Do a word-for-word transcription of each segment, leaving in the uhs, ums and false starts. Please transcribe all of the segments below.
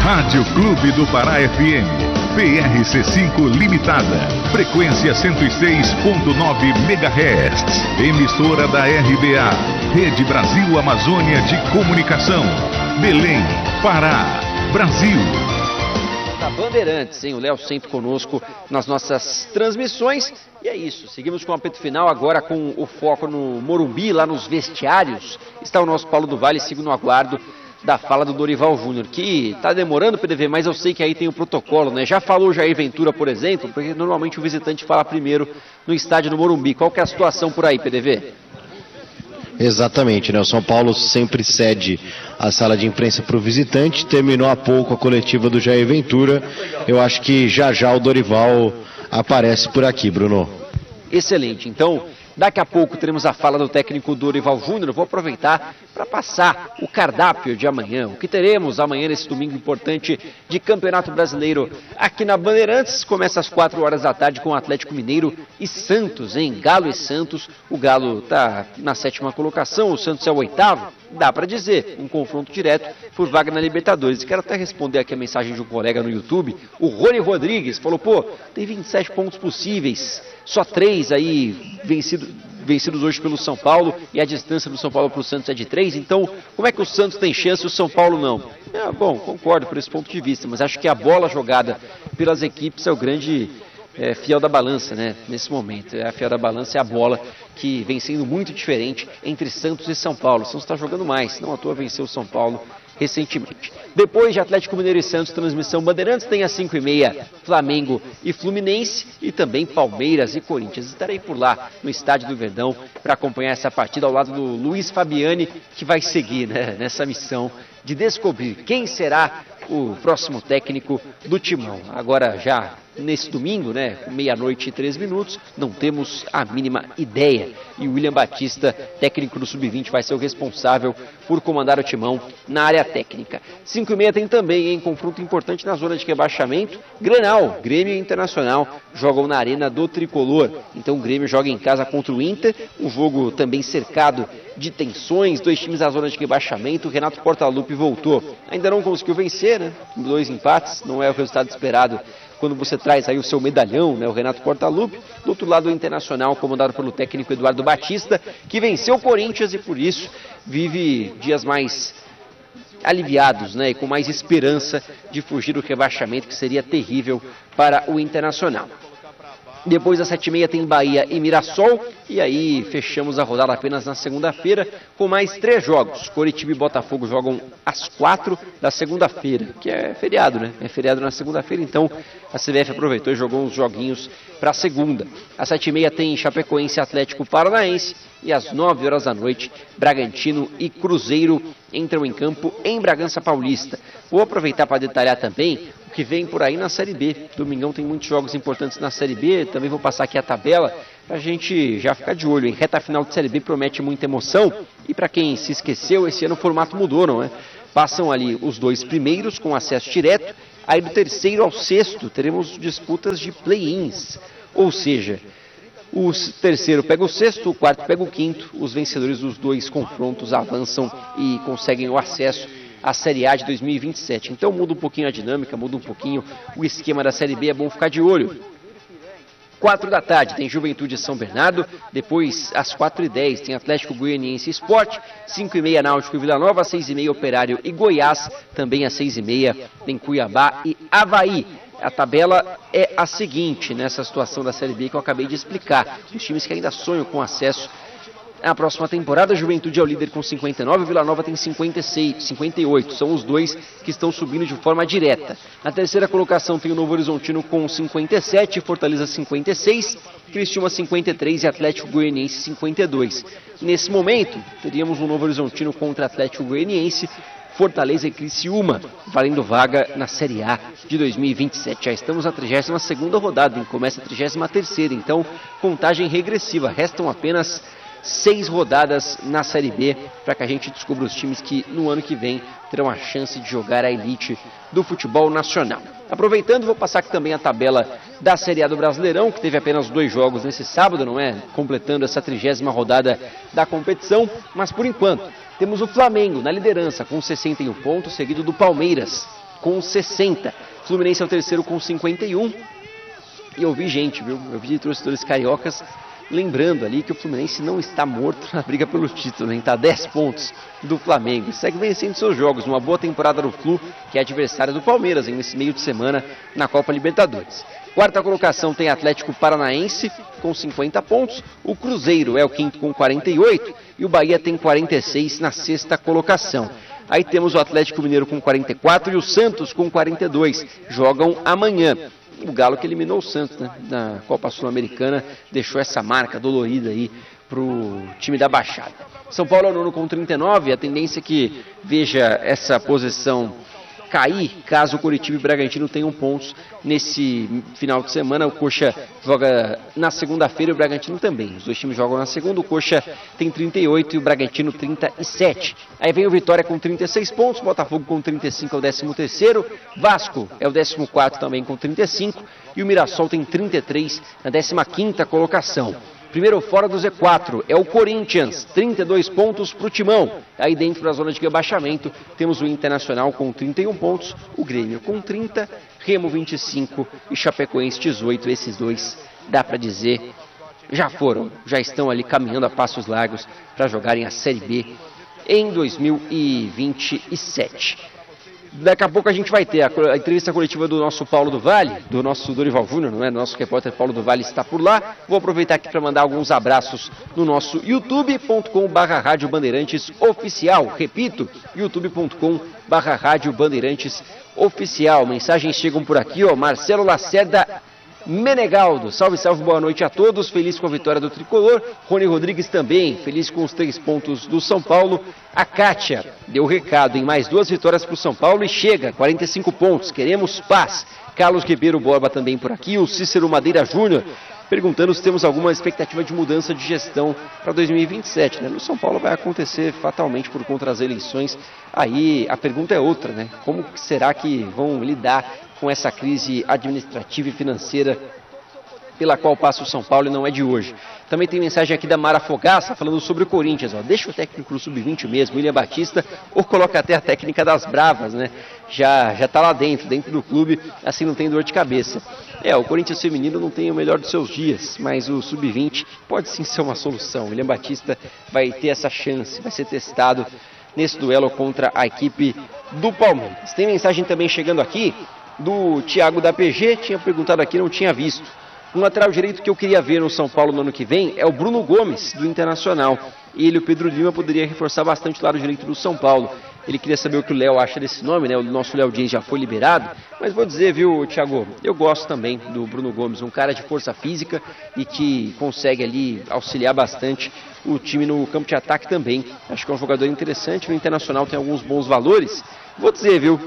Rádio Clube do Pará F M, P R C cinco Limitada, frequência cento e seis ponto nove megahertz, emissora da R B A, Rede Brasil Amazônia de Comunicação, Belém, Pará, Brasil. Da Bandeirantes, hein? O Léo sempre conosco nas nossas transmissões. E é isso, seguimos com o apito final agora com o foco no Morumbi, lá nos vestiários. Está o nosso Paulo do Vale, sigo no aguardo da fala do Dorival Júnior, que está demorando, P D V, mas eu sei que aí tem o protocolo, né? Já falou Jair Ventura, por exemplo, porque normalmente o visitante fala primeiro no estádio do Morumbi. Qual que é a situação por aí, P D V? Exatamente, né? O São Paulo sempre cede a sala de imprensa para o visitante. Terminou há pouco a coletiva do Jair Ventura. Eu acho que já já o Dorival aparece por aqui, Bruno. Excelente. Então, daqui a pouco teremos a fala do técnico Dorival Júnior. Vou aproveitar para passar o cardápio de amanhã. O que teremos amanhã nesse domingo importante de Campeonato Brasileiro aqui na Bandeirantes. Começa às quatro horas da tarde com o Atlético Mineiro e Santos, hein? Galo e Santos. O Galo está na sétima colocação, o Santos é o oitavo. Dá para dizer, um confronto direto por vaga na Libertadores. Quero até responder aqui a mensagem de um colega no YouTube, o Rony Rodrigues, falou, pô, tem vinte e sete pontos possíveis, só três aí vencido, vencidos hoje pelo São Paulo, e a distância do São Paulo para o Santos é de três, então como é que o Santos tem chance e o São Paulo não? É, bom, concordo por esse ponto de vista, mas acho que a bola jogada pelas equipes é o grande... É, fiel da balança, né, nesse momento. A fiel da balança é a bola que vem sendo muito diferente entre Santos e São Paulo. O Santos está jogando mais, não à toa venceu o São Paulo recentemente. Depois de Atlético Mineiro e Santos, transmissão Bandeirantes, tem às cinco e meia Flamengo e Fluminense e também Palmeiras e Corinthians. Estarei por lá no Estádio do Verdão para acompanhar essa partida ao lado do Luiz Fabiani, que vai seguir, né, nessa missão de descobrir quem será o próximo técnico do Timão. Agora já nesse domingo, né, meia-noite e três minutos, não temos a mínima ideia. E o William Batista, técnico do sub vinte, vai ser o responsável por comandar o Timão na área técnica. cinco e meia tem também, hein, confronto importante na zona de rebaixamento. Grenal, Grêmio e Internacional jogam na Arena do Tricolor. Então o Grêmio joga em casa contra o Inter, um jogo também cercado de tensões, dois times na zona de rebaixamento. O Renato Portaluppi voltou, ainda não conseguiu vencer, né, dois empates, não é o resultado esperado quando você traz aí o seu medalhão, né, o Renato Portaluppi. Do outro lado, o Internacional, comandado pelo técnico Eduardo Batista, que venceu o Corinthians e por isso vive dias mais aliviados, né, e com mais esperança de fugir do rebaixamento, que seria terrível para o Internacional. Depois, às sete e meia, tem Bahia e Mirassol. E aí, fechamos a rodada apenas na segunda-feira com mais três jogos. Coritiba e Botafogo jogam às quatro da segunda-feira, que é feriado, né? É feriado na segunda-feira, então a C B F aproveitou e jogou uns joguinhos para a segunda. Às sete e meia tem Chapecoense e Atlético Paranaense. E às nove horas da noite, Bragantino e Cruzeiro entram em campo em Bragança Paulista. Vou aproveitar para detalhar também o que vem por aí na Série B. Domingão tem muitos jogos importantes na Série B, também vou passar aqui a tabela para a gente já ficar de olho. Em reta final de Série B promete muita emoção, e para quem se esqueceu, esse ano o formato mudou, não é? Passam ali os dois primeiros com acesso direto, aí do terceiro ao sexto teremos disputas de play-ins, ou seja... O terceiro pega o sexto, o quarto pega o quinto. Os vencedores dos dois confrontos avançam e conseguem o acesso à Série A de dois mil e vinte e sete. Então muda um pouquinho a dinâmica, muda um pouquinho o esquema da Série B, é bom ficar de olho. Quatro da tarde tem Juventude e São Bernardo, depois às quatro e dez tem Atlético Goianiense e Sport, cinco e meia Náutico e Vila Nova, seis e meia Operário e Goiás, também às seis e meia tem Cuiabá e Avaí. A tabela é a seguinte, nessa situação da Série B que eu acabei de explicar. Os times que ainda sonham com acesso à próxima temporada, a Juventude é o líder com cinquenta e nove, o Vila Nova tem cinquenta e seis, cinquenta e oito. São os dois que estão subindo de forma direta. Na terceira colocação tem o Novo Horizontino com cinquenta e sete, Fortaleza cinquenta e seis, Criciúma cinquenta e três e Atlético Goianiense cinquenta e dois. Nesse momento, teríamos um Novo Horizontino contra Atlético Goianiense, Fortaleza e Criciúma, valendo vaga na Série A de dois mil e vinte e sete. Já estamos na trigésima segunda rodada, começa a trigésima terceira, então contagem regressiva. Restam apenas seis rodadas na Série B para que a gente descubra os times que no ano que vem terão a chance de jogar a elite do futebol nacional. Aproveitando, vou passar aqui também a tabela da Série A do Brasileirão, que teve apenas dois jogos nesse sábado, não é? Completando essa trigésima rodada da competição, mas por enquanto temos o Flamengo na liderança com sessenta e um pontos, seguido do Palmeiras com sessenta. Fluminense é o terceiro com cinquenta e um. E eu vi gente, viu? Eu vi torcedores cariocas lembrando ali que o Fluminense não está morto na briga pelo título, né? Está a dez pontos do Flamengo. Segue vencendo seus jogos, uma boa temporada no Flu, que é adversário do Palmeiras, hein, nesse meio de semana na Copa Libertadores. Quarta colocação tem Atlético Paranaense com cinquenta pontos, o Cruzeiro é o quinto com quarenta e oito e o Bahia tem quarenta e seis na sexta colocação. Aí temos o Atlético Mineiro com quarenta e quatro e o Santos com quarenta e dois, jogam amanhã. O Galo que eliminou o Santos, né, na Copa Sul-Americana, deixou essa marca dolorida aí pro time da Baixada. São Paulo é o nono com trinta e nove, a tendência é que veja essa posição cair caso o Coritiba e o Bragantino tenham pontos nesse final de semana. O Coxa joga na segunda-feira e o Bragantino também. Os dois times jogam na segunda, o Coxa tem trinta e oito e o Bragantino trinta e sete. Aí vem o Vitória com trinta e seis pontos, Botafogo com trinta e cinco é o décimo terceiro, Vasco é o décimo quarto também com trinta e cinco e o Mirassol tem trinta e três na décima quinta colocação. Primeiro fora do Z quatro é o Corinthians, trinta e dois pontos para o Timão. Aí dentro da zona de rebaixamento temos o Internacional com trinta e um pontos, o Grêmio com trinta, Remo vinte e cinco e Chapecoense dezoito. Esses dois, dá para dizer, já foram, já estão ali caminhando a passos largos para jogarem a Série B em dois mil e vinte e sete. Daqui a pouco a gente vai ter a, a entrevista coletiva do nosso Paulo do Vale, do nosso Dorival Júnior, não é? Nosso repórter Paulo do Vale está por lá. Vou aproveitar aqui para mandar alguns abraços no nosso youtube ponto com barra rádio bandeirantes oficial. Repito, youtube ponto com barra rádio bandeirantes oficial. Mensagens chegam por aqui, ó. Marcelo Lacerda Menegaldo, salve, salve, boa noite a todos, feliz com a vitória do Tricolor. Rony Rodrigues também, feliz com os três pontos do São Paulo. A Kátia deu recado em mais duas vitórias para o São Paulo e chega, quarenta e cinco pontos, queremos paz. Carlos Ribeiro Borba também por aqui, o Cícero Madeira Júnior perguntando se temos alguma expectativa de mudança de gestão para dois mil e vinte e sete, né? No São Paulo vai acontecer fatalmente por conta das eleições. Aí a pergunta é outra, né? Como será que vão lidar com essa crise administrativa e financeira pela qual passa o São Paulo e não é de hoje? Também tem mensagem aqui da Mara Fogaça falando sobre o Corinthians, ó. Deixa o técnico do sub vinte mesmo, William Batista, ou coloca até a técnica das bravas, né? Já, já tá lá dentro, dentro do clube, assim não tem dor de cabeça. É, o Corinthians feminino não tem o melhor dos seus dias, mas o sub vinte pode sim ser uma solução. O William Batista vai ter essa chance, vai ser testado nesse duelo contra a equipe do Palmeiras. Tem mensagem também chegando aqui do Thiago da P G, tinha perguntado aqui, não tinha visto. Um lateral direito que eu queria ver no São Paulo no ano que vem é o Bruno Gomes, do Internacional. Ele e o Pedro Lima poderia reforçar bastante o lado direito do São Paulo. Ele queria saber o que o Léo acha desse nome, né? O nosso Léo Dias já foi liberado. Mas vou dizer, viu, Thiago, eu gosto também do Bruno Gomes, um cara de força física e que consegue ali auxiliar bastante o time no campo de ataque também. Acho que é um jogador interessante, no Internacional tem alguns bons valores. Vou dizer, viu,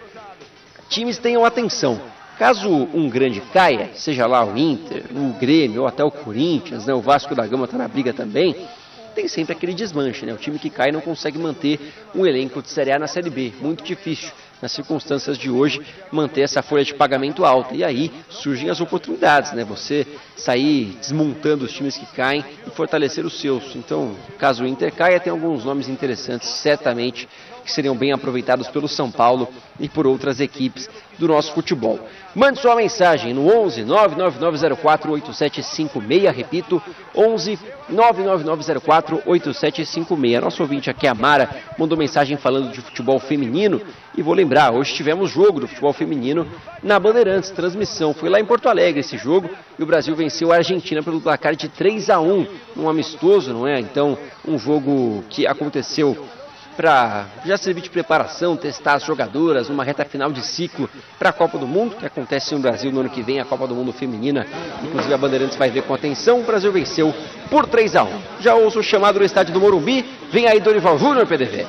times tenham atenção. Caso um grande caia, seja lá o Inter, o Grêmio ou até o Corinthians, né, o Vasco da Gama está na briga também, tem sempre aquele desmanche, né? O time que cai não consegue manter um elenco de Série A na Série B. Muito difícil, nas circunstâncias de hoje, manter essa folha de pagamento alta. E aí surgem as oportunidades, né? Você sair desmontando os times que caem e fortalecer os seus. Então, caso o Inter caia, tem alguns nomes interessantes, certamente, que seriam bem aproveitados pelo São Paulo e por outras equipes do nosso futebol. Mande sua mensagem no onze nove nove nove zero quatro oito sete cinco seis, repito, onze nove nove nove zero quatro oito sete cinco seis. Nosso ouvinte aqui, a Mara, mandou mensagem falando de futebol feminino e vou lembrar, hoje tivemos jogo do futebol feminino na Bandeirantes, transmissão, foi lá em Porto Alegre esse jogo e o Brasil venceu a Argentina pelo placar de três a um, um amistoso, não é? Então, um jogo que aconteceu para já servir de preparação, testar as jogadoras, uma reta final de ciclo para a Copa do Mundo, que acontece no Brasil no ano que vem, a Copa do Mundo feminina, inclusive a Bandeirantes vai ver com atenção. O Brasil venceu por três a um. Já ouço o chamado no estádio do Morumbi, vem aí Dorival Júnior, P D V.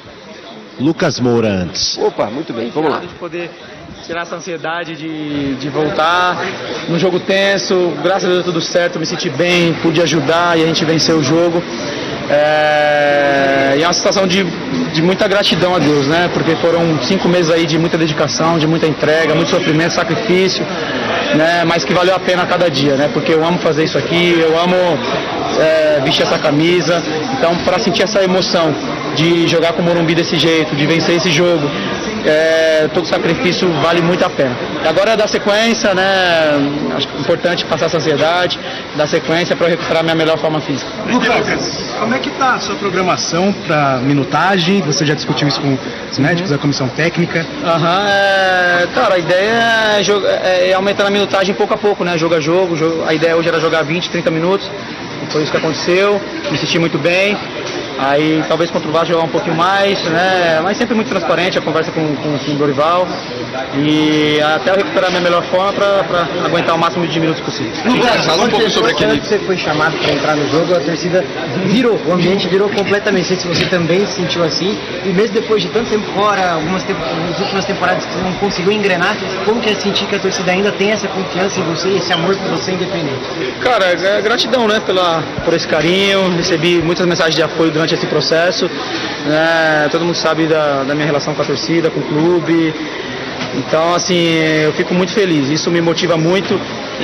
Lucas Moura antes. Opa, muito bem, vamos lá. De poder tirar essa ansiedade de, de voltar no jogo tenso, graças a Deus tudo certo, me senti bem, pude ajudar e a gente venceu o jogo. É, e é uma situação de, de muita gratidão a Deus, né? Porque foram cinco meses aí de muita dedicação, de muita entrega, muito sofrimento, sacrifício, né? Mas que valeu a pena a cada dia, né? Porque eu amo fazer isso aqui, eu amo é, vestir essa camisa. Então, para sentir essa emoção de jogar com o Morumbi desse jeito, de vencer esse jogo, é, todo sacrifício vale muito a pena. E agora é dar sequência, né? Acho que é importante passar essa ansiedade, dar sequência para recuperar a minha melhor forma física. Lucas, como é que tá a sua programação para minutagem? Você já discutiu isso com os médicos, uhum. a comissão técnica? Aham, uhum, é, cara, a ideia é, jogar, é aumentar a minutagem pouco a pouco, né? Jogo a jogo, jogo, a ideia hoje era jogar vinte, trinta minutos, foi isso que aconteceu, me senti muito bem. Aí talvez contra o Vasco jogar um pouquinho mais, né? Mas sempre muito transparente a conversa com, com, com o Dorival. E até eu recuperar a minha melhor forma para aguentar o máximo de minutos possível. Lucas, fala um pouco sobre aquele... Quando você foi chamado para entrar no jogo, a torcida virou, o ambiente virou completamente. Não sei se você também se sentiu assim. E mesmo depois de tanto tempo fora, algumas tempo, nas últimas temporadas que você não conseguiu engrenar, como que é sentir que a torcida ainda tem essa confiança em você, esse amor por você independente? Cara, é gratidão, né, pela, por esse carinho. Recebi muitas mensagens de apoio durante esse processo, né? Todo mundo sabe da, da minha relação com a torcida, com o clube, então assim, eu fico muito feliz, isso me motiva muito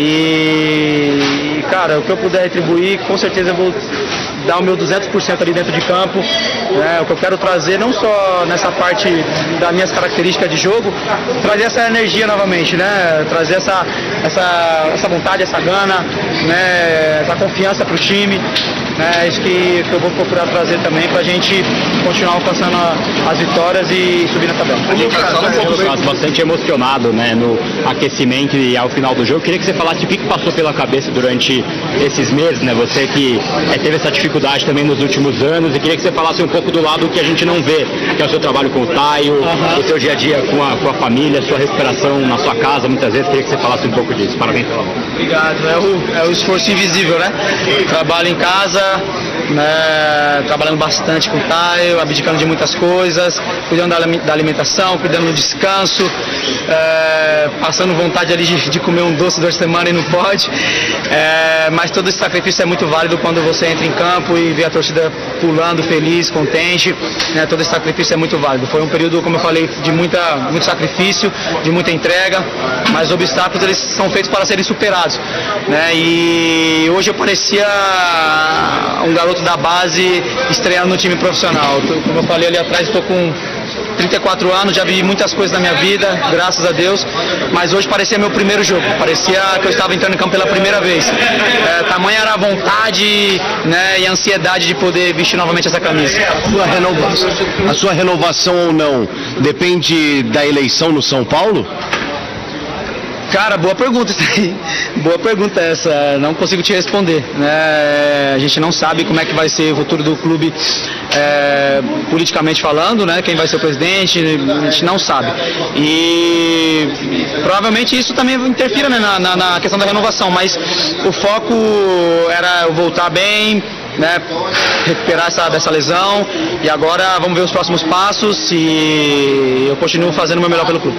e, cara, o que eu puder retribuir, com certeza eu vou dar o meu duzentos por cento ali dentro de campo, né? O que eu quero trazer, não só nessa parte das minhas características de jogo, trazer essa energia novamente, né? Trazer essa, essa, essa vontade, essa gana, né? Essa confiança para o time. É isso que, que eu vou procurar trazer também para a gente continuar alcançando a, as vitórias e subir na tabela. A gente fala um pouco bastante emocionado, né, no aquecimento e ao final do jogo. Queria que você falasse o que passou pela cabeça durante esses meses, né? Você que é, teve essa dificuldade também nos últimos anos, e queria que você falasse um pouco do lado que a gente não vê, que é o seu trabalho com o Taio, uhum. o seu dia a dia com a, com a família, sua recuperação na sua casa, muitas vezes. Queria que você falasse um pouco disso. Parabéns pela mão. Obrigado. É o, é o esforço invisível, né? Trabalho em casa, né, trabalhando bastante com o Taio, abdicando de muitas coisas, cuidando da, da alimentação, cuidando do descanso, é, passando vontade ali de, de comer um doce duas semanas e não pode, é, mas todo esse sacrifício é muito válido quando você entra em campo e vê a torcida pulando, feliz, contente, né, todo esse sacrifício é muito válido. Foi um período, como eu falei, de muita, muito sacrifício, de muita entrega, mas os obstáculos eles são feitos para serem superados, né, e hoje eu parecia um garoto da base estreando no time profissional. Como eu falei ali atrás, estou com trinta e quatro anos, já vi muitas coisas na minha vida, graças a Deus, mas hoje parecia meu primeiro jogo, parecia que eu estava entrando em campo pela primeira vez. É, tamanha era a vontade, né, e a ansiedade de poder vestir novamente essa camisa. A sua renovação, a sua renovação ou não depende da eleição no São Paulo? Cara, boa pergunta isso aí. Boa pergunta essa, não consigo te responder, né? A gente não sabe como é que vai ser o futuro do clube, é, politicamente falando, né? Quem vai ser o presidente, a gente não sabe. E provavelmente isso também interfira, né, na, na, na questão da renovação, mas o foco era eu voltar bem, né, recuperar essa, dessa lesão, e agora vamos ver os próximos passos e eu continuo fazendo o meu melhor pelo clube.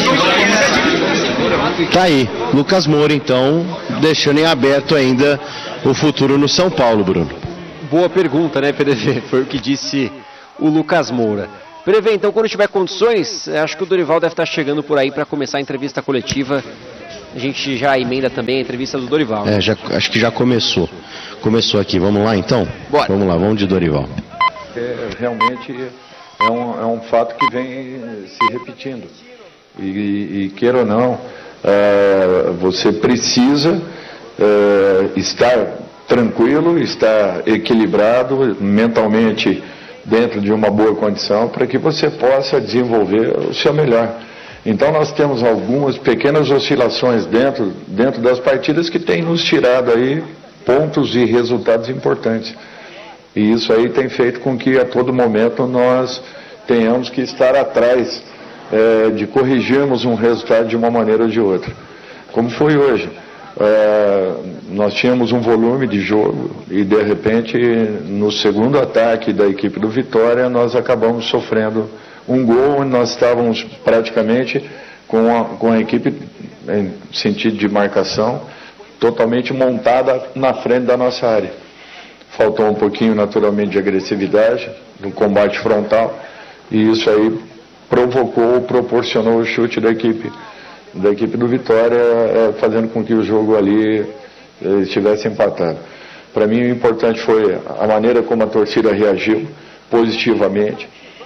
Tá aí, Lucas Moura, então, deixando em aberto ainda o futuro no São Paulo, Bruno. Boa pergunta, né, P D V? Foi o que disse o Lucas Moura. P D V, então, quando tiver condições, acho que o Dorival deve estar chegando por aí para começar a entrevista coletiva. A gente já emenda também a entrevista do Dorival. Né? É, já, acho que já começou. Começou aqui, vamos lá então? Bora. Vamos lá, vamos de Dorival. É, realmente é um, é um fato que vem se repetindo. E, e, e queira ou não, é, você precisa é, estar tranquilo, estar equilibrado, mentalmente dentro de uma boa condição, para que você possa desenvolver o seu melhor. Então nós temos algumas pequenas oscilações dentro, dentro das partidas que têm nos tirado aí pontos e resultados importantes. E isso aí tem feito com que a todo momento nós tenhamos que estar atrás é, de corrigirmos um resultado de uma maneira ou de outra. Como foi hoje. É, nós tínhamos um volume de jogo e de repente no segundo ataque da equipe do Vitória nós acabamos sofrendo um gol onde nós estávamos praticamente com a, com a equipe em sentido de marcação totalmente montada na frente da nossa área. Faltou um pouquinho naturalmente de agressividade no combate frontal e isso aí provocou, proporcionou o chute da equipe da equipe do Vitória, fazendo com que o jogo ali estivesse empatado. Para mim o importante foi a maneira como a torcida reagiu positivamente,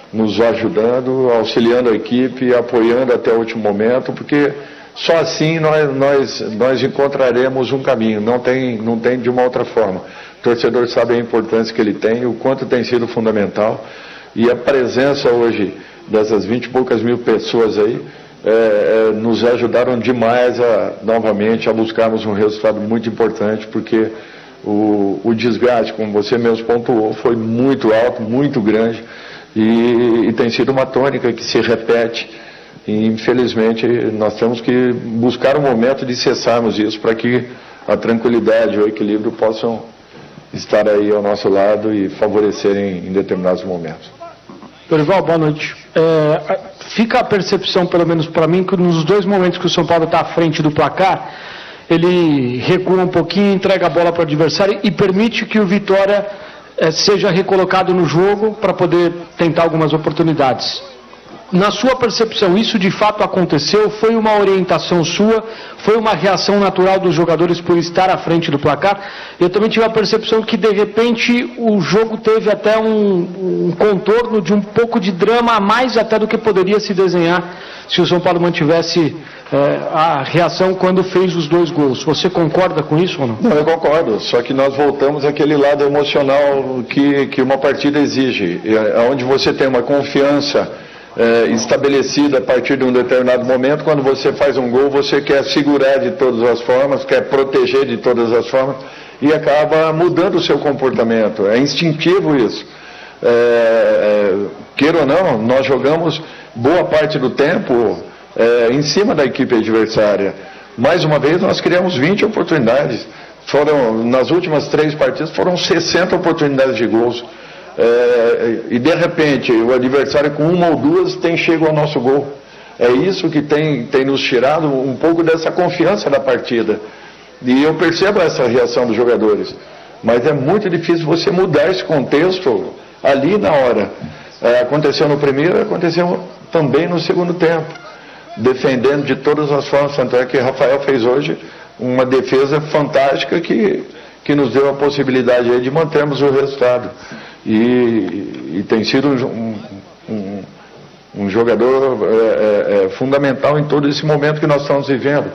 nos ajudando, auxiliando a equipe, apoiando até o último momento, porque só assim nós, nós, nós encontraremos um caminho, não tem, não tem de uma outra forma. O torcedor sabe a importância que ele tem, o quanto tem sido fundamental, e a presença hoje dessas vinte e poucas mil pessoas aí, é, é, nos ajudaram demais a, novamente, a buscarmos um resultado muito importante, porque o, o desgaste, como você mesmo pontuou, foi muito alto, muito grande, e, e tem sido uma tônica que se repete, e infelizmente nós temos que buscar um momento de cessarmos isso, para que a tranquilidade e o equilíbrio possam estar aí ao nosso lado e favorecerem em determinados momentos. Dorival, boa noite. É, fica a percepção, pelo menos para mim, que nos dois momentos que o São Paulo está à frente do placar, ele recua um pouquinho, entrega a bola para o adversário e permite que o Vitória é, seja recolocado no jogo para poder tentar algumas oportunidades. Na sua percepção, isso de fato aconteceu? Foi uma orientação sua? Foi uma reação natural dos jogadores por estar à frente do placar? Eu também tive a percepção que, de repente, o jogo teve até um, um contorno de um pouco de drama a mais até do que poderia se desenhar se o São Paulo mantivesse é, a reação quando fez os dois gols. Você concorda com isso ou não? Não, eu concordo, só que nós voltamos àquele lado emocional que, que uma partida exige, onde você tem uma confiança É, estabelecida a partir de um determinado momento. Quando você faz um gol, você quer segurar de todas as formas, quer proteger de todas as formas e acaba mudando o seu comportamento. É instintivo isso. É, é, queira ou não, nós jogamos boa parte do tempo é, em cima da equipe adversária. Mais uma vez, nós criamos vinte oportunidades. Foram, nas últimas três partidas, foram sessenta oportunidades de gols. É, e de repente o adversário com uma ou duas tem chego ao nosso gol. É isso que tem, tem nos tirado um pouco dessa confiança da partida. E eu percebo essa reação dos jogadores, mas é muito difícil você mudar esse contexto ali na hora. É, aconteceu no primeiro, aconteceu também no segundo tempo, defendendo de todas as formas. Tanto é que Rafael fez hoje uma defesa fantástica que, que nos deu a possibilidade aí de mantermos o resultado. E, e tem sido um, um, um jogador é, é, é, fundamental em todo esse momento que nós estamos vivendo.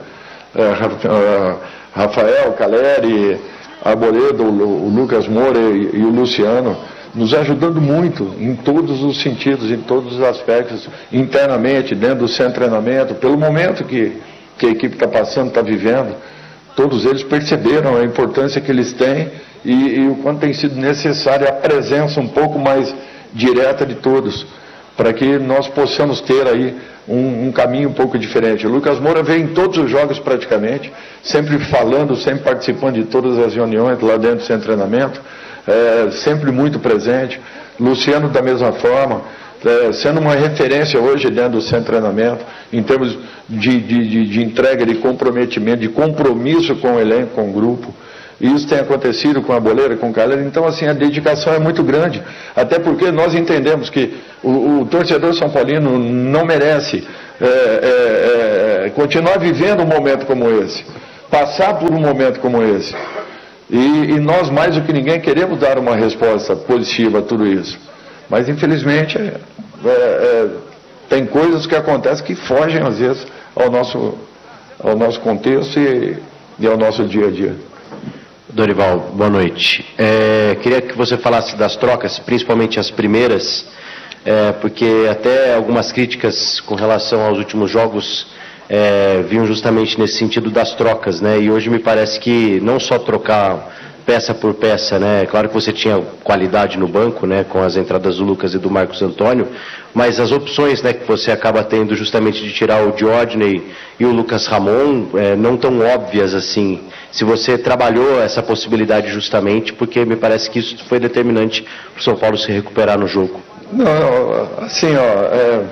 É, Rafael, Caleri, Arboredo, o, o Lucas Moura e, e o Luciano, nos ajudando muito em todos os sentidos, em todos os aspectos, internamente, dentro do centro de treinamento, pelo momento que, que a equipe está passando, está vivendo. Todos eles perceberam a importância que eles têm e, e o quanto tem sido necessária a presença um pouco mais direta de todos, para que nós possamos ter aí um, um caminho um pouco diferente. O Lucas Moura veio em todos os jogos praticamente, sempre falando, sempre participando de todas as reuniões lá dentro do centro de treinamento, é, sempre muito presente. Luciano da mesma forma, é, sendo uma referência hoje dentro do centro de treinamento, em termos de, de, de, de entrega, de comprometimento, de compromisso com o elenco, com o grupo. E isso tem acontecido com a Boleira, com o Caleri. Então, assim, a dedicação é muito grande. Até porque nós entendemos que o, o torcedor são paulino não merece é, é, é, continuar vivendo um momento como esse, passar por um momento como esse. E, e nós, mais do que ninguém, queremos dar uma resposta positiva a tudo isso. Mas, infelizmente, é, é, tem coisas que acontecem que fogem, às vezes, ao nosso, ao nosso contexto e, e ao nosso dia a dia. Dorival, boa noite. É, queria que você falasse das trocas, principalmente as primeiras, é, porque até algumas críticas com relação aos últimos jogos é, vinham justamente nesse sentido das trocas, né? E hoje me parece que não só trocar peça por peça, né? Claro que você tinha qualidade no banco, né? Com as entradas do Lucas e do Marcos Antônio, mas as opções, né? Que você acaba tendo justamente de tirar o Diodney e o Lucas Ramon, é, não tão óbvias assim. Se você trabalhou essa possibilidade justamente, porque me parece que isso foi determinante para o São Paulo se recuperar no jogo. Não, não assim, ó, é,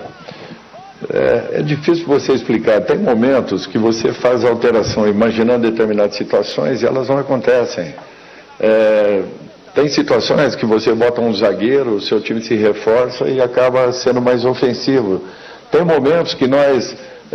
é, é difícil você explicar. Tem momentos que você faz alteração imaginando determinadas situações e elas não acontecem. É, tem situações que você bota um zagueiro, o seu time se reforça e acaba sendo mais ofensivo. Tem momentos que nós é,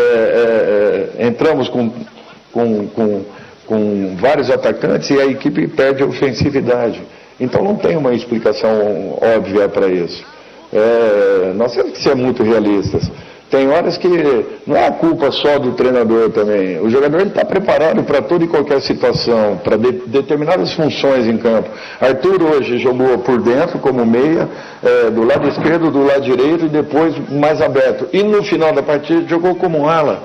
é, é, entramos com, com, com, com vários atacantes e a equipe perde a ofensividade. Então não tem uma explicação óbvia para isso. É, nós temos que ser muito realistas. Tem horas que não é a culpa só do treinador também. O jogador está preparado para toda e qualquer situação, para de, determinadas funções em campo. Arthur hoje jogou por dentro, como meia, é, do lado esquerdo, do lado direito e depois mais aberto. E no final da partida jogou como ala,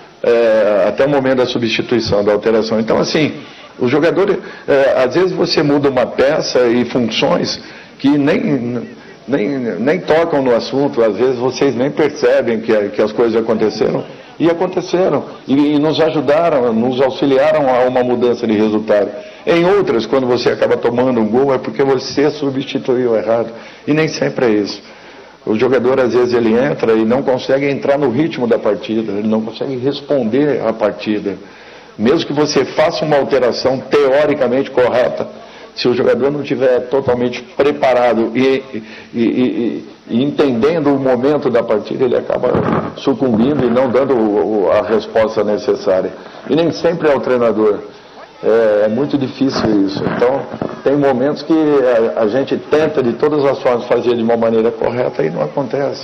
é, até o momento da substituição, da alteração. Então, assim, o jogador, é, às vezes você muda uma peça e funções que nem... Nem, nem tocam no assunto, às vezes vocês nem percebem que, que as coisas aconteceram, e aconteceram, e, e nos ajudaram, nos auxiliaram a uma mudança de resultado. Em outras, quando você acaba tomando um gol, é porque você substituiu errado, e nem sempre é isso. O jogador, às vezes, ele entra e não consegue entrar no ritmo da partida, ele não consegue responder à partida. Mesmo que você faça uma alteração teoricamente correta, se o jogador não estiver totalmente preparado e, e, e, e entendendo o momento da partida, ele acaba sucumbindo e não dando o, o, a resposta necessária. E nem sempre é o treinador. É, é muito difícil isso. Então, tem momentos que a, a gente tenta de todas as formas fazer de uma maneira correta e não acontece.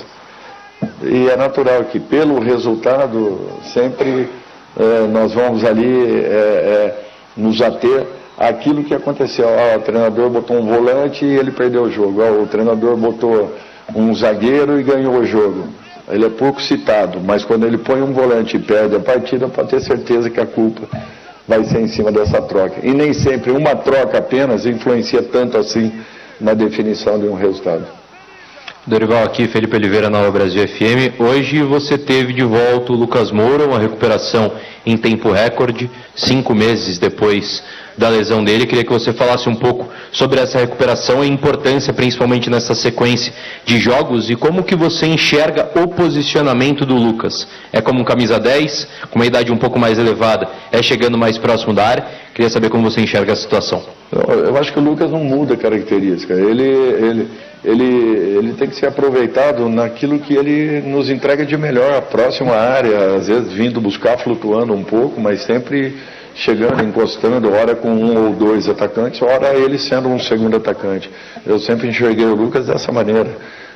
E é natural que, pelo resultado, sempre é, nós vamos ali é, é, nos ater aquilo que aconteceu. Ah, o treinador botou um volante e ele perdeu o jogo. Ah, o treinador botou um zagueiro e ganhou o jogo. Ele é pouco citado, mas quando ele põe um volante e perde a partida, pode ter certeza que a culpa vai ser em cima dessa troca. E nem sempre uma troca apenas influencia tanto assim na definição de um resultado. Dorival, aqui, Felipe Oliveira, Nova Brasil F M. Hoje você teve de volta o Lucas Moura, uma recuperação em tempo recorde, cinco meses depois da lesão dele. Queria que você falasse um pouco sobre essa recuperação e importância, principalmente nessa sequência de jogos, e como que você enxerga o posicionamento do Lucas. É como um camisa dez, com uma idade um pouco mais elevada, é chegando mais próximo da área. Queria saber como você enxerga a situação. Eu, eu acho que o Lucas não muda a característica. Ele, ele, ele, ele tem que ser aproveitado naquilo que ele nos entrega de melhor, a próxima área, às vezes vindo buscar, flutuando um pouco, mas sempre chegando, encostando, ora com um ou dois atacantes, ora ele sendo um segundo atacante. Eu sempre enxerguei o Lucas dessa maneira.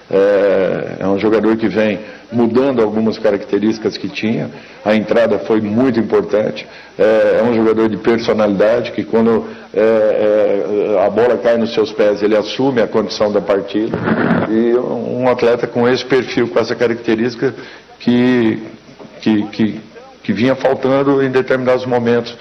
É, é um jogador que vem mudando algumas características que tinha. A entrada foi muito importante. É, é um jogador de personalidade que quando é, é, a bola cai nos seus pés, ele assume a condição da partida. E um atleta com esse perfil, com essa característica que, que, que, que vinha faltando em determinados momentos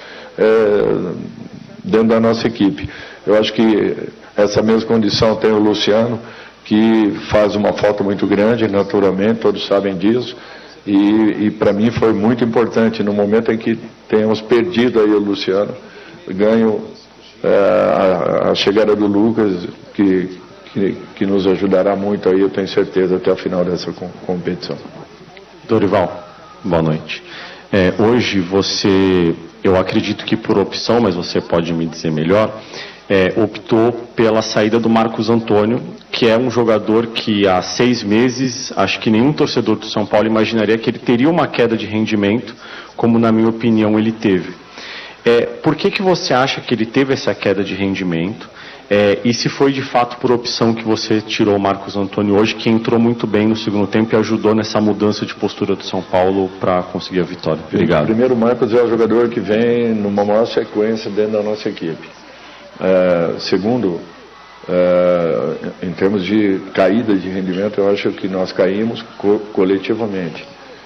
é, dentro da nossa equipe. Eu acho que essa mesma condição tem o Luciano, que faz uma falta muito grande, naturalmente, todos sabem disso, e, e para mim foi muito importante, no momento em que tenhamos perdido aí o Luciano, ganho é, a, a chegada do Lucas, que, que, que nos ajudará muito aí, eu tenho certeza, até o final dessa com, competição. Dorival, boa noite. É, hoje você, eu acredito que por opção, mas você pode me dizer melhor, É, optou pela saída do Marcos Antônio, que é um jogador que há seis meses, acho que nenhum torcedor do São Paulo imaginaria que ele teria uma queda de rendimento, como na minha opinião ele teve. É, por que que você acha que ele teve essa queda de rendimento? É, e se foi de fato por opção que você tirou o Marcos Antônio hoje, que entrou muito bem no segundo tempo e ajudou nessa mudança de postura do São Paulo para conseguir a vitória? Obrigado. Primeiro, o Marcos é o jogador que vem numa maior sequência dentro da nossa equipe. Uh, segundo, uh, em termos de caída de rendimento, eu acho que nós caímos co coletivamente.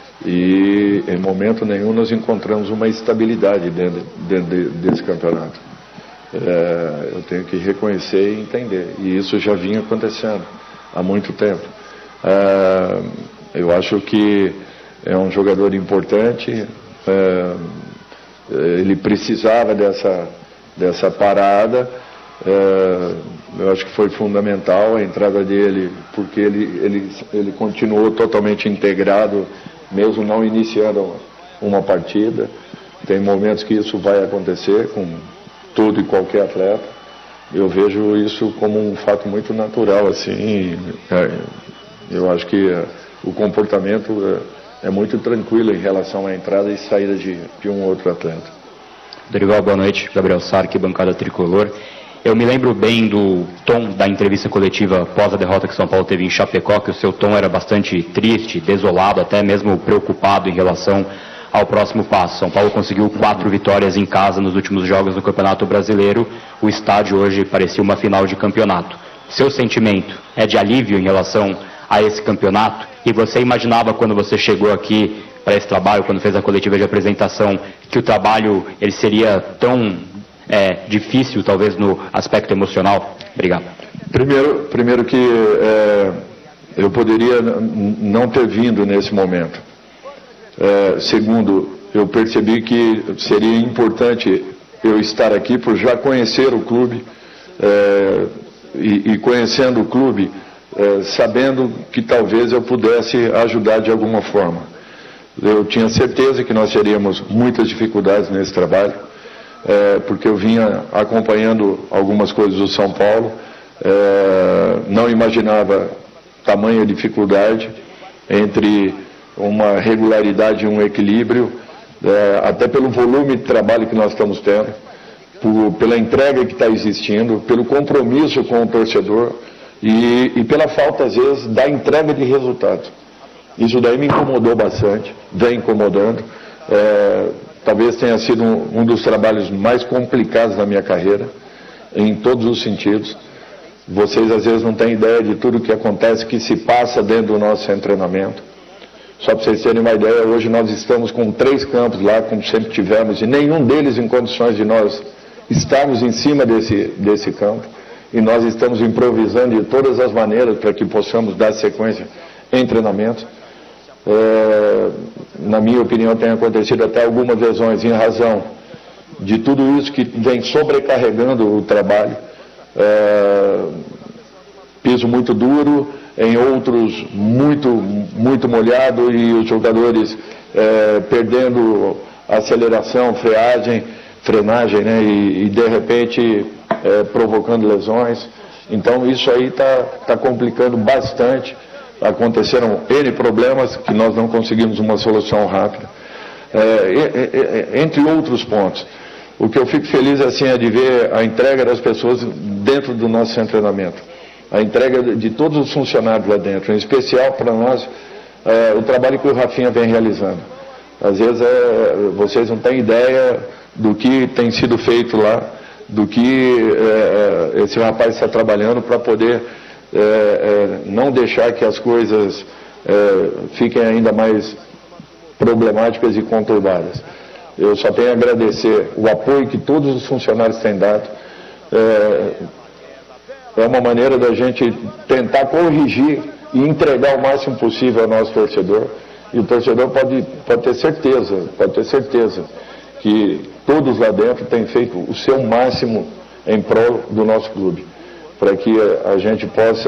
E em momento nenhum nós encontramos uma estabilidade dentro, dentro de, desse campeonato. Uh, eu tenho que reconhecer e entender. E isso já vinha acontecendo há muito tempo. Uh, eu acho que é um jogador importante. Uh, ele precisava dessa... dessa parada, é, eu acho que foi fundamental a entrada dele, porque ele, ele, ele continuou totalmente integrado, mesmo não iniciando uma partida. Tem momentos que isso vai acontecer com todo e qualquer atleta. Eu vejo isso como um fato muito natural, assim. É, eu acho que é, o comportamento é, é muito tranquilo em relação à entrada e saída de, de um outro atleta. Dorival, boa noite. Gabriel Sarque, bancada tricolor. Eu me lembro bem do tom da entrevista coletiva pós a derrota que São Paulo teve em Chapecó, que o seu tom era bastante triste, desolado, até mesmo preocupado em relação ao próximo passo. São Paulo conseguiu quatro vitórias em casa nos últimos jogos do Campeonato Brasileiro. O estádio hoje parecia uma final de campeonato. Seu sentimento é de alívio em relação a esse campeonato? E você imaginava quando você chegou aqui para esse trabalho, quando fez a coletiva de apresentação, que o trabalho ele seria tão é, difícil, talvez, no aspecto emocional? Obrigado. Primeiro, primeiro que é, eu poderia não ter vindo nesse momento. É, segundo, eu percebi que seria importante eu estar aqui por já conhecer o clube é, e, e conhecendo o clube, é, sabendo que talvez eu pudesse ajudar de alguma forma. Eu tinha certeza que nós teríamos muitas dificuldades nesse trabalho, é, porque eu vinha acompanhando algumas coisas do São Paulo, é, não imaginava tamanha dificuldade entre uma regularidade e um equilíbrio, é, até pelo volume de trabalho que nós estamos tendo, por, pela entrega que está existindo, pelo compromisso com o torcedor e, e pela falta, às vezes, da entrega de resultados. Isso daí me incomodou bastante, vem incomodando. É, talvez tenha sido um, um dos trabalhos mais complicados da minha carreira, em todos os sentidos. Vocês, às vezes, não têm ideia de tudo o que acontece, que se passa dentro do nosso treinamento. Só para vocês terem uma ideia, hoje nós estamos com três campos lá, como sempre tivemos, e nenhum deles em condições de nós estarmos em cima desse, desse campo. E nós estamos improvisando de todas as maneiras para que possamos dar sequência em treinamento. É, na minha opinião, tem acontecido até algumas lesões em razão de tudo isso que vem sobrecarregando o trabalho. É, piso muito duro, em outros muito, muito molhado e os jogadores é, perdendo aceleração, freagem, frenagem, né, e, e de repente é, provocando lesões. Então isso aí está tá complicando bastante. Aconteceram N problemas que nós não conseguimos uma solução rápida, é, é, é, entre outros pontos. O que eu fico feliz assim é de ver a entrega das pessoas dentro do nosso centro de treinamento, a entrega de todos os funcionários lá dentro, em especial para nós é, o trabalho que o Rafinha vem realizando. Às vezes é, vocês não têm ideia do que tem sido feito lá, do que é, esse rapaz está trabalhando para poder É, é, não deixar que as coisas é, fiquem ainda mais problemáticas e conturbadas. Eu só tenho a agradecer o apoio que todos os funcionários têm dado. É, é uma maneira da gente tentar corrigir e entregar o máximo possível ao nosso torcedor. E o torcedor pode, pode ter certeza, pode ter certeza que todos lá dentro têm feito o seu máximo em prol do nosso clube, para que a gente possa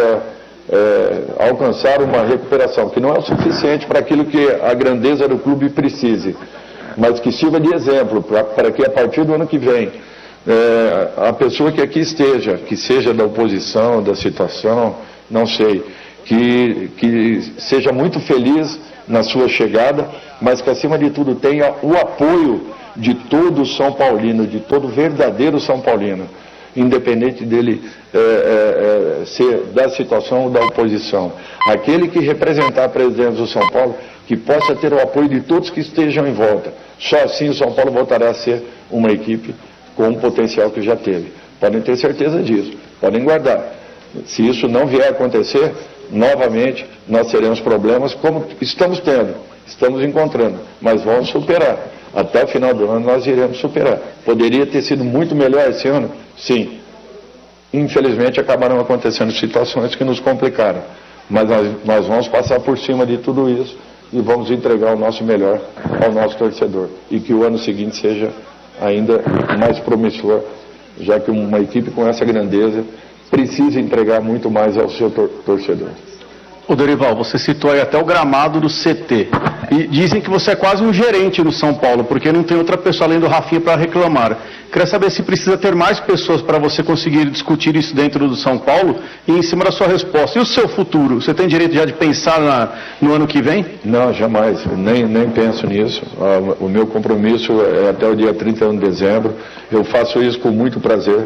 é, alcançar uma recuperação, que não é o suficiente para aquilo que a grandeza do clube precise, mas que sirva de exemplo, para que a partir do ano que vem, é, a pessoa que aqui esteja, que seja da oposição, da situação, não sei, que, que seja muito feliz na sua chegada, mas que acima de tudo tenha o apoio de todo o São Paulino, de todo verdadeiro São Paulino, independente dele é, é, ser da situação ou da oposição. Aquele que representar a presidência do São Paulo, que possa ter o apoio de todos que estejam em volta. Só assim o São Paulo voltará a ser uma equipe com o potencial que já teve. Podem ter certeza disso, podem guardar. Se isso não vier a acontecer, novamente nós teremos problemas como estamos tendo, estamos encontrando, mas vamos superar. Até o final do ano nós iremos superar. Poderia ter sido muito melhor esse ano? Sim. Infelizmente acabaram acontecendo situações que nos complicaram. Mas nós, nós vamos passar por cima de tudo isso e vamos entregar o nosso melhor ao nosso torcedor. E que o ano seguinte seja ainda mais promissor, já que uma equipe com essa grandeza precisa entregar muito mais ao seu tor torcedor. Ô Dorival, você citou aí até o gramado do C T. E dizem que você é quase um gerente no São Paulo, porque não tem outra pessoa além do Rafinha para reclamar. Queria saber se precisa ter mais pessoas para você conseguir discutir isso dentro do São Paulo e em cima da sua resposta. E o seu futuro? Você tem direito já de pensar na, no ano que vem? Não, jamais. Nem, nem penso nisso. O meu compromisso é até o dia trinta e um de dezembro. Eu faço isso com muito prazer.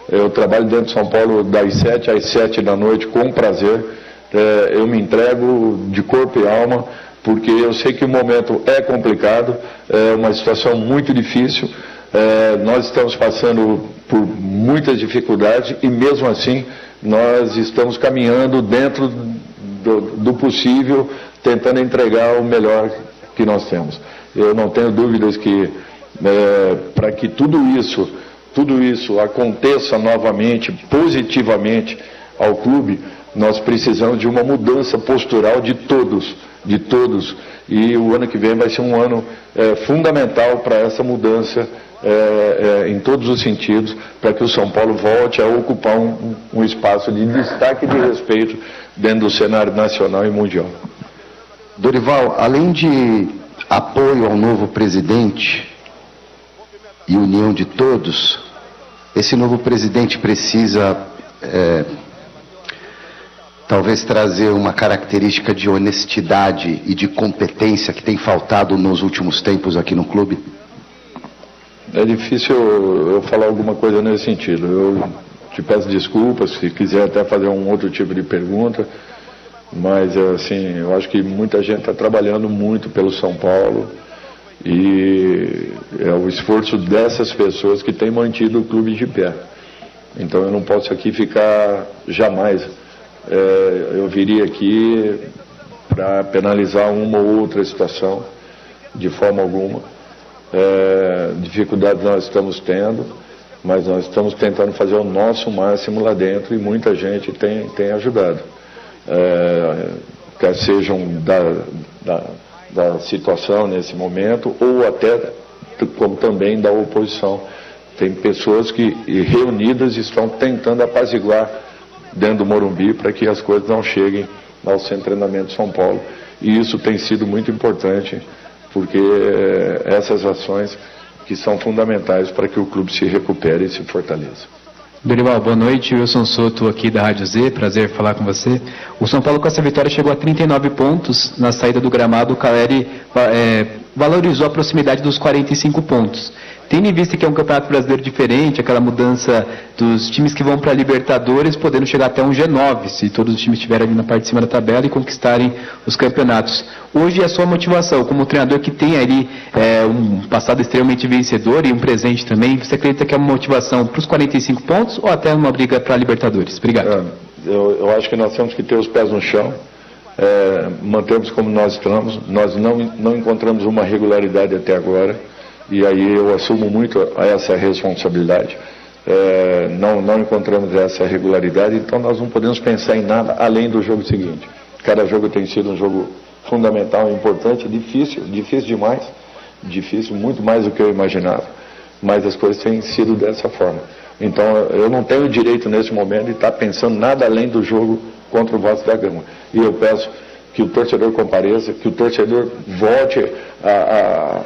Eu trabalho dentro de São Paulo das sete às sete da noite com prazer. É, eu me entrego de corpo e alma, porque eu sei que o momento é complicado, é uma situação muito difícil. É, nós estamos passando por muitas dificuldades e mesmo assim nós estamos caminhando dentro do, do possível, tentando entregar o melhor que nós temos. Eu não tenho dúvidas que é, para que tudo isso, tudo isso aconteça novamente, positivamente ao clube, nós precisamos de uma mudança postural de todos, de todos. E o ano que vem vai ser um ano é, fundamental para essa mudança é, é, em todos os sentidos, para que o São Paulo volte a ocupar um, um espaço de destaque e de respeito dentro do cenário nacional e mundial. Dorival, além de apoio ao novo presidente e união de todos, esse novo presidente precisa é, talvez trazer uma característica de honestidade e de competência que tem faltado nos últimos tempos aqui no clube? É difícil eu, eu falar alguma coisa nesse sentido. Eu te peço desculpas, se quiser até fazer um outro tipo de pergunta, mas assim, eu acho que muita gente está trabalhando muito pelo São Paulo e é o esforço dessas pessoas que tem mantido o clube de pé. Então eu não posso aqui ficar jamais, é, eu viria aqui para penalizar uma ou outra situação, de forma alguma. É, dificuldades nós estamos tendo, mas nós estamos tentando fazer o nosso máximo lá dentro e muita gente tem, tem ajudado. É, quer sejam da, da, da situação nesse momento ou até como também da oposição. Tem pessoas que reunidas estão tentando apaziguar dentro do Morumbi para que as coisas não cheguem ao Centro de Treinamento de São Paulo. E isso tem sido muito importante, porque é, essas ações que são fundamentais para que o clube se recupere e se fortaleça. Dorival, boa noite. Wilson Soto aqui da Rádio Z, prazer falar com você. O São Paulo com essa vitória chegou a trinta e nove pontos na saída do gramado. O Caleri é, valorizou a proximidade dos quarenta e cinco pontos. Tendo em vista que é um campeonato brasileiro diferente, aquela mudança dos times que vão para a Libertadores, podendo chegar até um G nove, se todos os times estiverem ali na parte de cima da tabela e conquistarem os campeonatos. Hoje a sua motivação, como treinador que tem ali é, um passado extremamente vencedor e um presente também, você acredita que é uma motivação para os quarenta e cinco pontos ou até uma briga para a Libertadores? Obrigado. É, eu, eu acho que nós temos que ter os pés no chão, é, mantermos como nós estamos. Nós não, não encontramos uma regularidade até agora. E aí eu assumo muito essa responsabilidade. É, não, não encontramos essa regularidade, então nós não podemos pensar em nada além do jogo seguinte. Cada jogo tem sido um jogo fundamental, importante, difícil, difícil demais, difícil, muito mais do que eu imaginava, mas as coisas têm sido dessa forma. Então eu não tenho direito nesse momento de estar pensando nada além do jogo contra o Vasco da Gama. E eu peço que o torcedor compareça, que o torcedor volte a... a,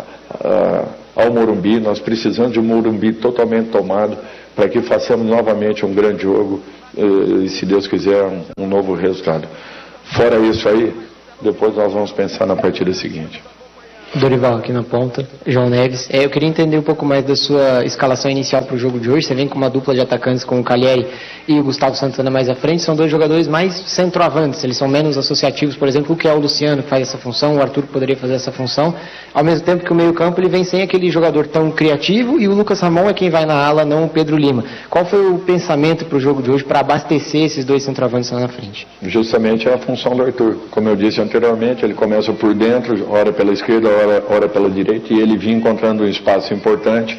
a ao Morumbi. Nós precisamos de um Morumbi totalmente tomado para que façamos novamente um grande jogo e, se Deus quiser, um, um novo resultado. Fora isso aí, depois nós vamos pensar na partida seguinte. Dorival aqui na ponta, João Neves. É, eu queria entender um pouco mais da sua escalação inicial para o jogo de hoje. Você vem com uma dupla de atacantes com o Caleri e o Gustavo Santana mais à frente. São dois jogadores mais centroavantes, eles são menos associativos, por exemplo, o que é o Luciano que faz essa função, o Arthur que poderia fazer essa função, ao mesmo tempo que o meio campo ele vem sem aquele jogador tão criativo e o Lucas Ramon é quem vai na ala, não o Pedro Lima. Qual foi o pensamento para o jogo de hoje para abastecer esses dois centroavantes lá na frente? Justamente é a função do Arthur. Como eu disse anteriormente, ele começa por dentro, ora pela esquerda, ora, ora pela direita, e ele vinha encontrando um espaço importante.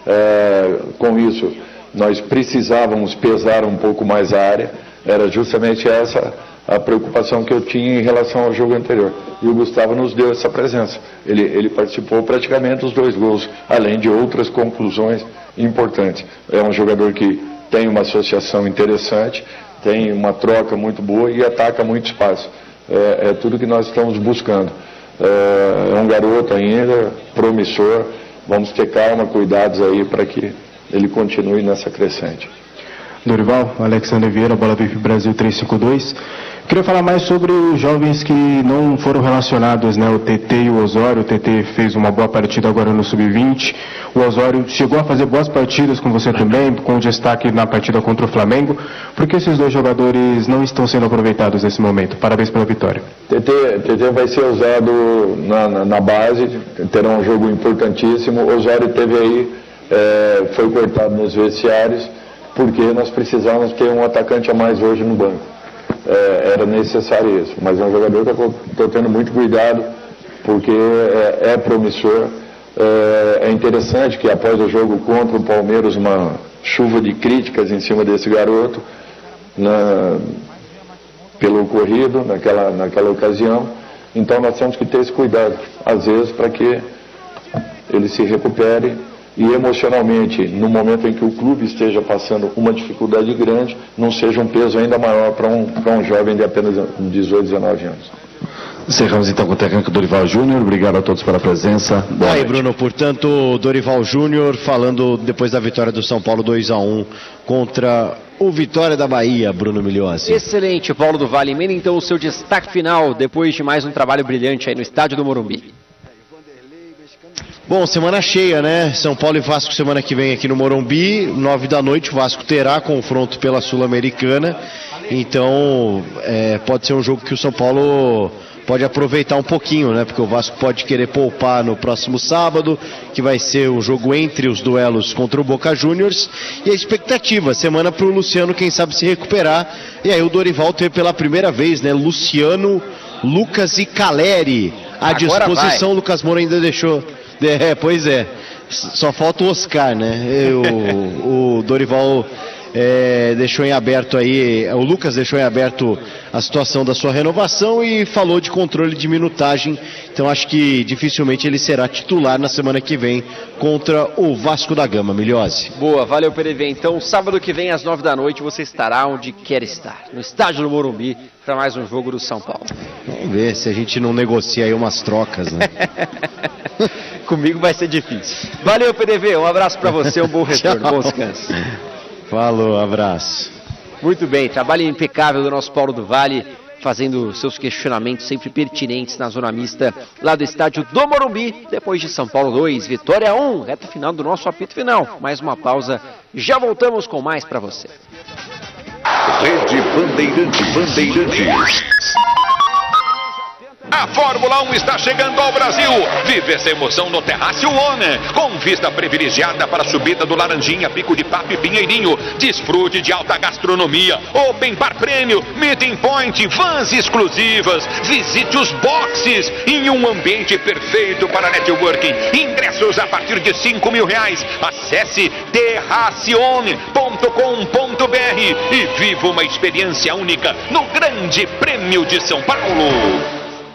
É, com isso, nós precisávamos pesar um pouco mais a área. Era justamente essa a preocupação que eu tinha em relação ao jogo anterior. E o Gustavo nos deu essa presença. Ele, ele participou praticamente dos dois gols, além de outras conclusões importantes. É um jogador que tem uma associação interessante, tem uma troca muito boa e ataca muito espaço. É, é tudo que nós estamos buscando. É, é um garoto ainda, promissor. Vamos ter calma, cuidados aí para que ele continue nessa crescente. Dorival, Alexandre Vieira, Bola Vive Brasil trezentos e cinquenta e dois. Queria falar mais sobre os jovens que não foram relacionados, né? O T T e o Osório. O T T fez uma boa partida agora no sub vinte. O Osório chegou a fazer boas partidas com você também, com destaque na partida contra o Flamengo. Por que esses dois jogadores não estão sendo aproveitados nesse momento? Parabéns pela vitória. T T, T T vai ser usado na, na, na base, terá um jogo importantíssimo. O Osório teve aí, é, foi cortado nos vestiários, porque nós precisávamos ter um atacante a mais hoje no banco. É, era necessário isso, mas é um jogador que eu estou tendo muito cuidado, porque é, é promissor. É, é interessante que após o jogo contra o Palmeiras, uma chuva de críticas em cima desse garoto, na, pelo ocorrido naquela, naquela ocasião. Então nós temos que ter esse cuidado, às vezes, para que ele se recupere e emocionalmente, no momento em que o clube esteja passando uma dificuldade grande, não seja um peso ainda maior para um, para um jovem de apenas dezoito, dezenove anos. Encerramos então com o técnico Dorival Júnior. Obrigado a todos pela presença. Boa Aí, noite. Bruno, portanto, Dorival Júnior falando depois da vitória do São Paulo dois a um contra o Vitória da Bahia, Bruno Milhozzi. Excelente, Paulo do Vale. Emenda então o seu destaque final depois de mais um trabalho brilhante aí no estádio do Morumbi. Bom, semana cheia, né? São Paulo e Vasco semana que vem aqui no Morumbi, nove da noite, o Vasco terá confronto pela Sul-Americana, então é, pode ser um jogo que o São Paulo pode aproveitar um pouquinho, né? Porque o Vasco pode querer poupar no próximo sábado, que vai ser o jogo entre os duelos contra o Boca Juniors, e a expectativa, semana para o Luciano, quem sabe se recuperar, e aí o Dorival teve pela primeira vez, né? Luciano, Lucas e Caleri à Agora disposição, vai. O Lucas Moura ainda deixou... É, pois é, só falta o Oscar, né? O, o Dorival é, deixou em aberto aí, o Lucas deixou em aberto a situação da sua renovação e falou de controle de minutagem, então acho que dificilmente ele será titular na semana que vem contra o Vasco da Gama. Milhozzi. Boa, valeu Perevê. Então sábado que vem às nove da noite você estará onde quer estar, no estádio do Morumbi, para mais um jogo do São Paulo. Vamos ver se a gente não negocia aí umas trocas, né? Comigo vai ser difícil. Valeu, P D V. Um abraço para você, um bom retorno, bom descanso. Falou, abraço. Muito bem, trabalho impecável do nosso Paulo do Vale, fazendo seus questionamentos sempre pertinentes na zona mista lá do estádio do Morumbi, depois de São Paulo dois, Vitória um, reta final do nosso apito final. Mais uma pausa, já voltamos com mais para você. Rede Bandeirante, Bandeirantes. A Fórmula um está chegando ao Brasil. Vive essa emoção no Terrácio One, com vista privilegiada para a subida do Laranjinha, Pico de Papo e Pinheirinho. Desfrute de alta gastronomia, Open Bar Prêmio, Meeting Point, vans exclusivas. Visite os boxes em um ambiente perfeito para networking. Ingressos a partir de cinco mil reais. Acesse terracione ponto com ponto br e viva uma experiência única no Grande Prêmio de São Paulo.